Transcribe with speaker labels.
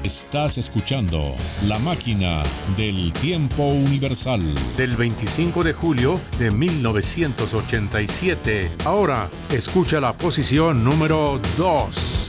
Speaker 1: Estás escuchando La Máquina del Tiempo Universal.
Speaker 2: Del 25 de julio de 1987. Ahora, escucha la posición número 2.